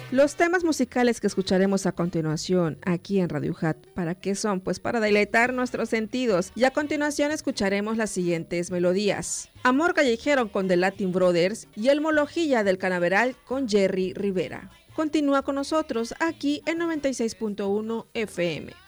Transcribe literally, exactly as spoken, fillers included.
Los temas musicales que escucharemos a continuación aquí en Radio Hat, ¿para qué son? Pues para deleitar nuestros sentidos. Y a continuación escucharemos las siguientes melodías: Amor Callejero con The Latin Brothers y El Molojilla del Canaveral con Jerry Rivera. Continúa con nosotros aquí en noventa y seis punto uno F M.